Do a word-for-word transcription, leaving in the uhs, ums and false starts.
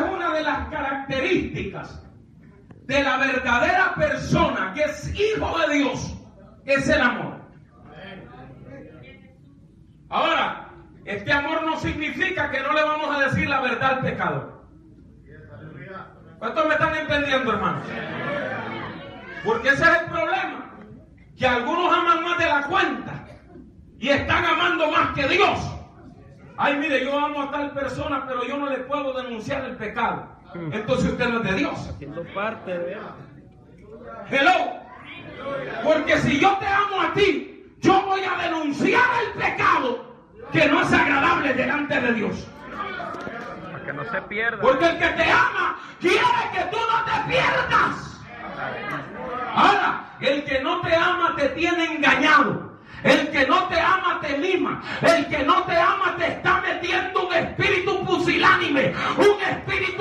es una de las características de la verdadera persona que es hijo de Dios, es el amor. Ahora, este amor no significa que no le vamos a decir la verdad al pecador. ¿Cuántos me están entendiendo, hermanos? Porque ese es el problema, que algunos aman más de la cuenta y están amando más que Dios. Ay, mire, yo amo a tal persona, pero yo no le puedo denunciar el pecado. Entonces usted no es de Dios. Haciendo parte de él. Hello. Porque si yo te amo a ti, yo voy a denunciar el pecado que no es agradable delante de Dios. Para que no se pierda. Porque el que te ama quiere que tú no te pierdas. Ahora, el que no te ama te tiene engañado. El que no te ama te mima. El que no te ama te está metiendo un espíritu pusilánime, un espíritu